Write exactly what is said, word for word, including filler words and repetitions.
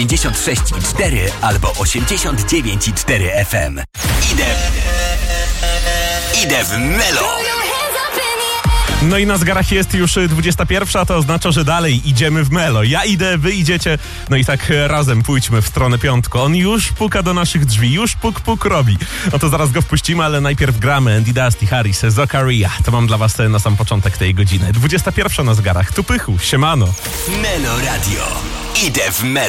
pięćdziesiąt sześć i cztery albo osiemdziesiąt dziewięć i cztery F M. Idę... Idę w Melo! No i na zegarach jest już dwudziesta pierwsza, to oznacza, że dalej idziemy w Melo. Ja idę, wy idziecie, no i tak razem pójdźmy w stronę piątku. On już puka do naszych drzwi, już puk puk robi. No to zaraz go wpuścimy, ale najpierw gramy Andy Dusty, Harris, Zakaria. To mam dla was na sam początek tej godziny. dwudziesta pierwsza na zegarach, tu Pychu, siemano. Melo Radio. Idę w Melo.